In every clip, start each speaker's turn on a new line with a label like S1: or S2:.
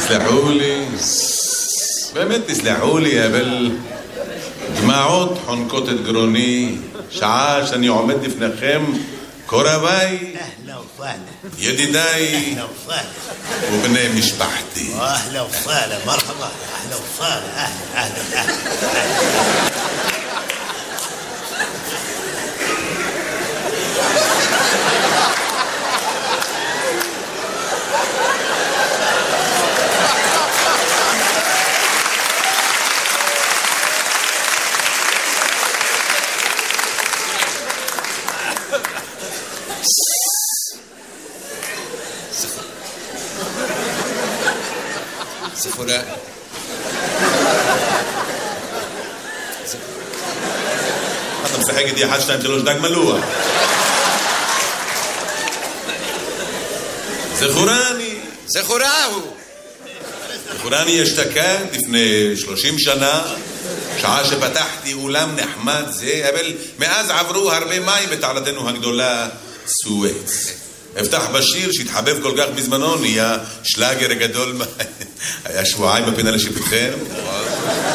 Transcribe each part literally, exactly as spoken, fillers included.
S1: תסלחו לי, באמת תסלחו לי, אבל דמעות חונקות את גרוני, שעה שאני עומד לפניכם, קורביי, ידידיי ובני משפחתי.
S2: אהלה וסהלה, מרחבה, אהלה וסהלה, אהלה, אהלה, אהלה.
S3: זכורה.
S1: אתה משחק איתי אחד, שתיים, שלוש, דג מלוח. זכורני.
S3: זכורהו.
S1: זכורני אשתקד לפני שלושים שנה, שעה שפתחתי אולם נחמד זה, אבל מאז עברו הרבה מים בתעלתנו הגדולה סואץ. אפתח בשיר שהתחבב כל כך בזמנו, נהיה שלאגר גדול. היה שבועיים בפינה לשיפוטכם,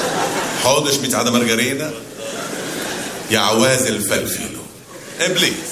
S1: חודש מצעד המרגרינה, יעווז אל פלפילו. בלי